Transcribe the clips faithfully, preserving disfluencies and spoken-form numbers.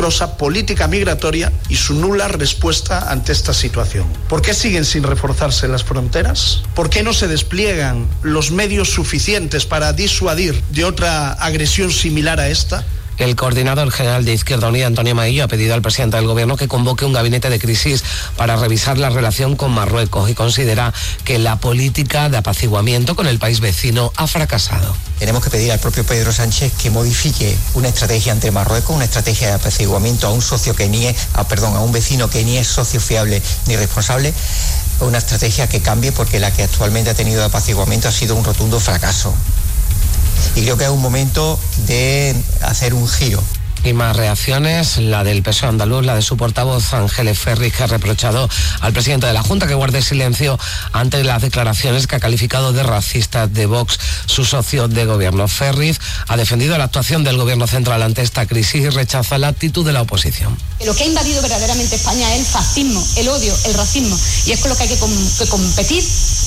desastrosa política migratoria y su nula respuesta ante esta situación. ¿Por qué siguen sin reforzarse las fronteras? ¿Por qué no se despliegan los medios suficientes para disuadir de otra agresión similar a esta? El coordinador general de Izquierda Unida, Antonio Maillo, ha pedido al presidente del Gobierno que convoque un gabinete de crisis para revisar la relación con Marruecos y considera que la política de apaciguamiento con el país vecino ha fracasado. Tenemos que pedir al propio Pedro Sánchez que modifique una estrategia ante Marruecos, una estrategia de apaciguamiento a un socio que ni es, ah, perdón, a un vecino que ni es socio fiable ni responsable, una estrategia que cambie porque la que actualmente ha tenido de apaciguamiento ha sido un rotundo fracaso. Y creo que es un momento de hacer un giro. Y más reacciones, la del P S O E andaluz, la de su portavoz Ángeles Ferriz, que ha reprochado al presidente de la Junta que guarde silencio ante las declaraciones que ha calificado de racistas de Vox, su socio de gobierno. Ferriz ha defendido la actuación del gobierno central ante esta crisis y rechaza la actitud de la oposición. Lo que ha invadido verdaderamente España es el fascismo, el odio, el racismo, y es con lo que hay que, com- que competir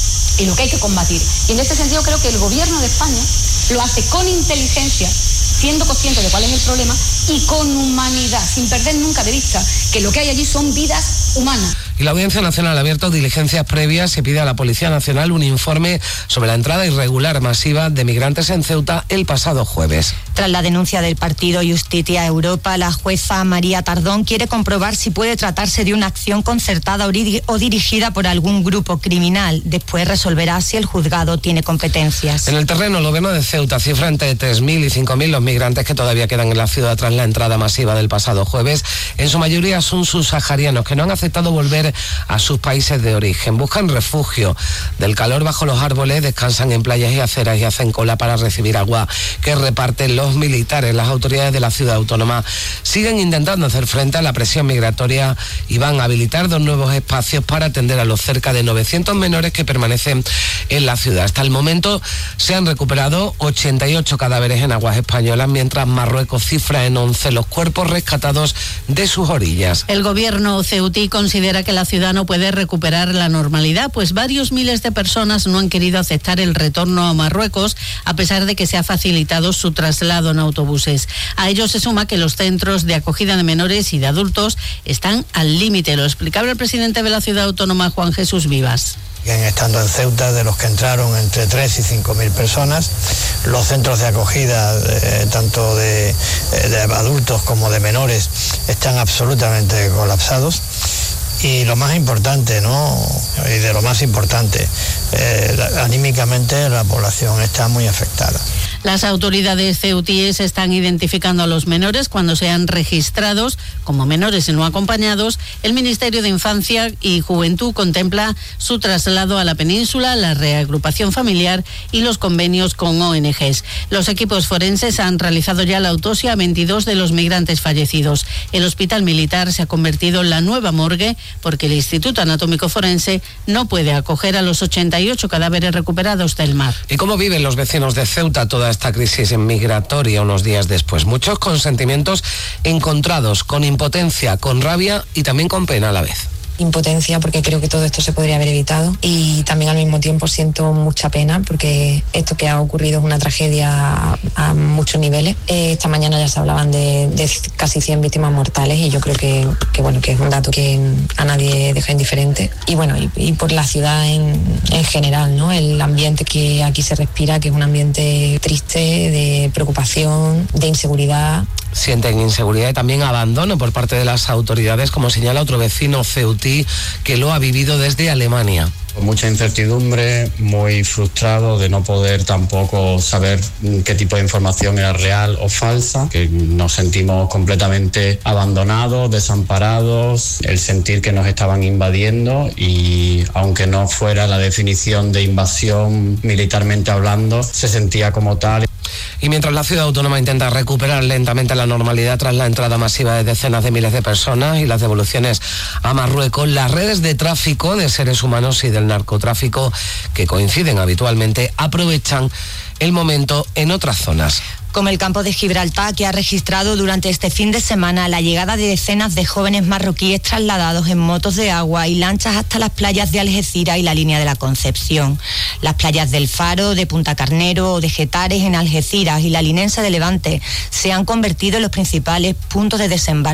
y lo que hay que combatir. Y en este sentido creo que el gobierno de España lo hace con inteligencia, siendo consciente de cuál es el problema y con humanidad, sin perder nunca de vista que lo que hay allí son vidas humanas. Y la Audiencia Nacional ha abierto diligencias previas y pide a la Policía Nacional un informe sobre la entrada irregular masiva de migrantes en Ceuta el pasado jueves. Tras la denuncia del partido Justitia Europa, la jueza María Tardón quiere comprobar si puede tratarse de una acción concertada o dirigida por algún grupo criminal. Después resolverá si el juzgado tiene competencias. En el terreno, el gobierno de Ceuta cifra entre tres mil y cinco mil los migrantes que todavía quedan en la ciudad tras la entrada masiva del pasado jueves. En su mayoría son subsaharianos que no han aceptado volver a sus países de origen. Buscan refugio del calor bajo los árboles, descansan en playas y aceras y hacen cola para recibir agua que reparten los militares. Las autoridades de la ciudad autónoma siguen intentando hacer frente a la presión migratoria y van a habilitar dos nuevos espacios para atender a los cerca de novecientos menores que permanecen en la ciudad. Hasta el momento se han recuperado ochenta y ocho cadáveres en aguas españolas, mientras Marruecos cifra en once los cuerpos rescatados de sus orillas. El gobierno ceutí considera que la ciudad no puede recuperar la normalidad, pues varios miles de personas no han querido aceptar el retorno a Marruecos, a pesar de que se ha facilitado su traslado en autobuses. A ello se suma que los centros de acogida de menores y de adultos están al límite. Lo explicaba el presidente de la ciudad autónoma, Juan Jesús Vivas. Estando en Ceuta, de los que entraron entre tres y cinco mil personas, los centros de acogida, eh, tanto de, de adultos como de menores, están absolutamente colapsados. Y lo más importante, ¿no? Y de lo más importante, eh, anímicamente la población está muy afectada. Las autoridades ceutíes están identificando a los menores cuando sean registrados como menores no acompañados. El Ministerio de Infancia y Juventud contempla su traslado a la península, la reagrupación familiar y los convenios con O N Ges. Los equipos forenses han realizado ya la autopsia a veintidós de los migrantes fallecidos. El Hospital Militar se ha convertido en la nueva morgue porque el Instituto Anatómico Forense no puede acoger a los ochenta y ocho cadáveres recuperados del mar. ¿Y cómo viven los vecinos de Ceuta toda esta crisis migratoria unos días después? Muchos con sentimientos encontrados, con impotencia, con rabia y también con pena a la vez. Impotencia porque creo que todo esto se podría haber evitado y también al mismo tiempo siento mucha pena porque esto que ha ocurrido es una tragedia a, a muchos niveles. Eh, esta mañana ya se hablaban de, de casi cien víctimas mortales y yo creo que, que bueno que es un dato que a nadie deja indiferente y bueno y, y por la ciudad en, en general, ¿no? El ambiente que aquí se respira, que es un ambiente triste, de preocupación, de inseguridad. Sienten inseguridad y también abandono por parte de las autoridades, como señala otro vecino ceutí que lo ha vivido desde Alemania. Con mucha incertidumbre, muy frustrado de no poder tampoco saber qué tipo de información era real o falsa, que nos sentimos completamente abandonados, desamparados, el sentir que nos estaban invadiendo y aunque no fuera la definición de invasión militarmente hablando, se sentía como tal. Y mientras la ciudad autónoma intenta recuperar lentamente la normalidad tras la entrada masiva de decenas de miles de personas y las devoluciones a Marruecos, las redes de tráfico de seres humanos y del narcotráfico, que coinciden habitualmente, aprovechan el momento en otras zonas. Como el campo de Gibraltar, que ha registrado durante este fin de semana la llegada de decenas de jóvenes marroquíes trasladados en motos de agua y lanchas hasta las playas de Algeciras y la línea de la Concepción. Las playas del Faro, de Punta Carnero o de Getares en Algeciras y la Linense de Levante se han convertido en los principales puntos de desembarco